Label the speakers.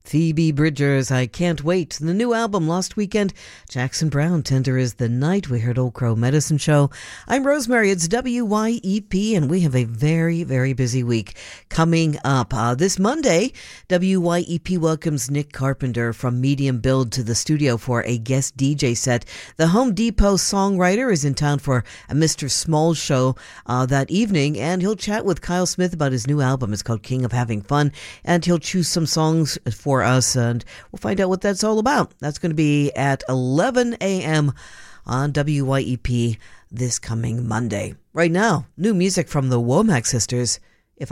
Speaker 1: Phoebe Bridgers, I Can't Wait. The new album, Lost Weekend. Jackson Browne, Tender is the Night. We heard Old Crow Medicine Show. I'm Rosemary. It's WYEP, and we have a very, very busy week coming up. This Monday, WYEP welcomes Nick Carpenter from Medium Build to the studio for a guest DJ set. The Home Depot songwriter is in town for a Mr. Small show that evening, and he'll chat with Kyle Smith about his new album. It's called King of Having Fun, and he'll choose some songs for us, and we'll find out what that's all about. That's going to be at 11 a.m. on WYEP this coming Monday. Right now, new music from the Womack Sisters.